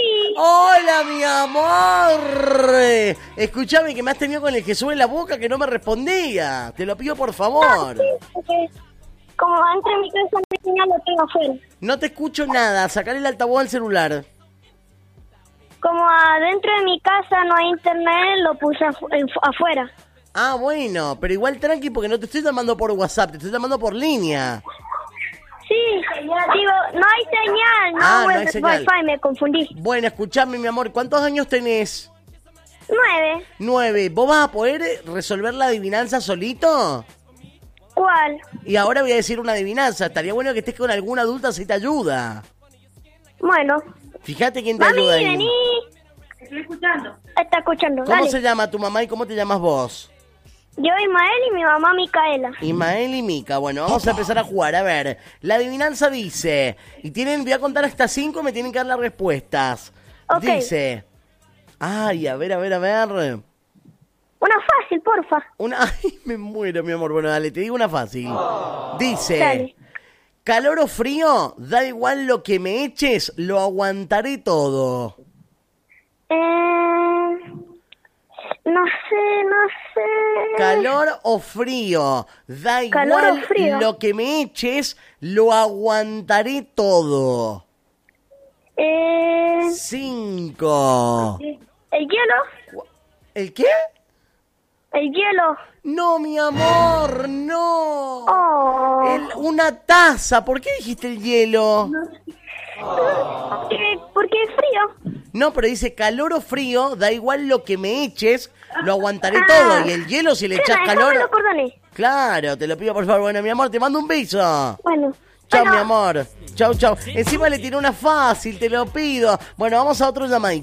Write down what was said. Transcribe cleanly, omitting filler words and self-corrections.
Sí. Hola, mi amor. Escúchame, que me has tenido con el Jesús en la boca que no me respondía. Te lo pido por favor. Sí, porque como adentro de mi casa no hay señal, lo tengo afuera. No te escucho nada. Sacale el altavoz al celular. Como adentro de mi casa no hay internet, lo puse afuera. Ah, bueno, pero igual tranqui porque no te estoy llamando por WhatsApp, te estoy llamando por línea. Sí, digo, no hay señal, no hay señal. Wi-Fi, me confundí. Bueno, escuchame, mi amor, ¿cuántos años tenés? 9. 9. ¿Vos vas a poder resolver la adivinanza solito? ¿Cuál? Y ahora voy a decir una adivinanza. Estaría bueno que estés con alguna adulta si te ayuda. Bueno. Fíjate quién te Mami, ayuda ahí. vení. Estoy escuchando. Está escuchando, ¿Cómo dale. se llama tu mamá y cómo te llamas vos? Yo, Ismael, y mi mamá, Micaela. Ismael y Mica. Bueno, vamos a empezar a jugar. A ver, la adivinanza dice... voy a contar hasta 5, me tienen que dar las respuestas. Ok. Dice... Ay, a ver. Una fácil, porfa. Ay, me muero, mi amor. Bueno, dale, te digo una fácil. Dice... Dale. Calor o frío, da igual lo que me eches, lo aguantaré todo. No sé. Calor o frío, da Calor o igual frío. lo que me eches, lo aguantaré todo. 5. ¿El hielo? ¿El qué? El hielo. No, mi amor, no. Oh. Una taza, ¿por qué dijiste el hielo? Porque es frío. No, pero dice calor o frío, da igual lo que me eches, lo aguantaré todo. Y el hielo, si le echas calor... Déjame los cordones. Claro, te lo pido por favor. Bueno, mi amor, te mando un beso. Bueno. Chao, Bueno. mi amor. Chau. Encima le tiré una fácil, te lo pido. Bueno, vamos a otro llamadito.